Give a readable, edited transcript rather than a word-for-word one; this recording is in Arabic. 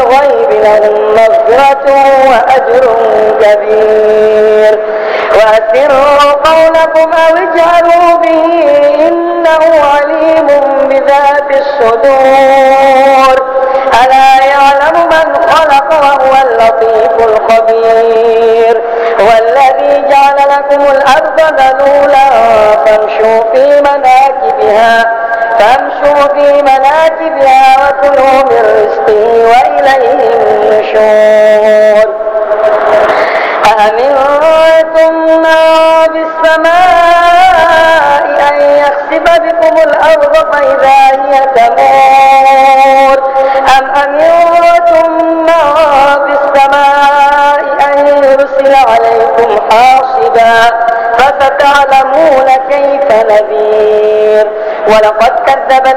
الغيب لهم مغفرة وأجر كبير. وأسروا قولكم أو اجهروا به إنه عليم بذات الصدور. ألا يعلم من خلق وهو اللطيف الخبير. والذي جعل لكم الأرض ذلولا فامشوا في مناكبها وكلوا من رزقه وإليه النشور. أأمنتم من في السماء أن يخسف بكم الأرض فإذا هي تمور أم أمنتم من في السماء أن يرسل عليكم حاصبا فستعلمون كيف نذير. ولقد كذب